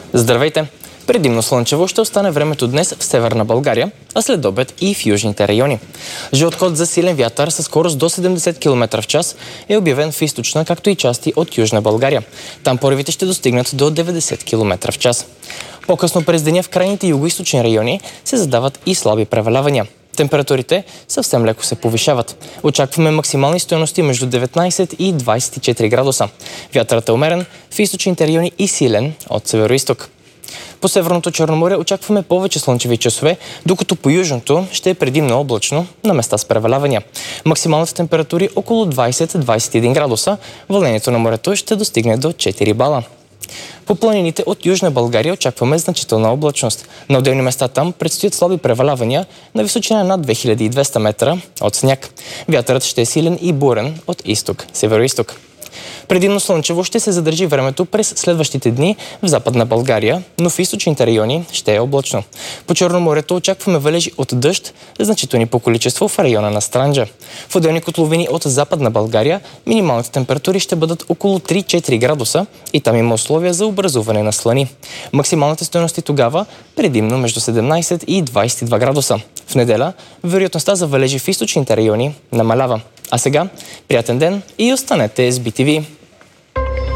Здравейте! Предимно слънчево ще остане времето днес в северна България, а след обед и в южните райони. Жълт код за силен вятър със скорост до 70 км в час е обявен в източна, както и части от южна България. Там поривите ще достигнат до 90 км в час. По-късно през деня в крайните югоизточни райони се задават и слаби превалявания. Температурите съвсем леко се повишават. Очакваме максимални стойности между 19 и 24 градуса. Вятърът е умерен в източните райони и силен от североизток. По Северното Черноморие очакваме повече слънчеви часове, докато по южното ще е предимно облачно, на места с превалявания. Максималната температури около 20-21 градуса, вълнението на морето ще достигне до 4 бала. По планините от Южна България очакваме значителна облачност. На отделни места там предстоят слаби превалявания на височина над 2200 метра от сняг. Вятърът ще е силен и бурен от изток-североизток. Предимно слънчево ще се задържи времето през следващите дни в Западна България, но в източните райони ще е облачно. По Черноморието очакваме валежи от дъжд, значителни по количество в района на Странджа. В отделни котловини от Западна България минималните температури ще бъдат около 3-4 градуса и там има условия за образуване на слани. Максималните стойности тогава предимно между 17 и 22 градуса. В неделя вероятността за валежи в източните райони намалява. А сега приятен ден и останете с BTV!